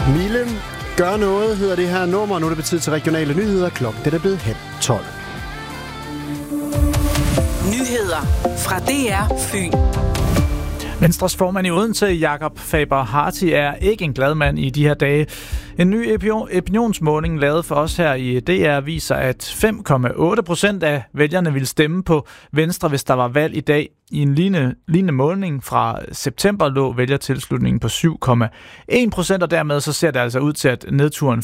Mille, gør noget, hedder det her nummer. Nu er det betid til regionale nyheder. Klokken er blevet 11:30. Nyheder fra DR Fyn. Venstres formand i Odense, Jakob Faber Harty, er ikke en glad mand i de her dage. En ny opinionsmåling lavet for os her i DR viser, at 5,8% af vælgerne ville stemme på Venstre, hvis der var valg i dag. I en lignende måling fra september lå vælgertilslutningen på 7,1%, og dermed så ser det altså ud til, at nedturen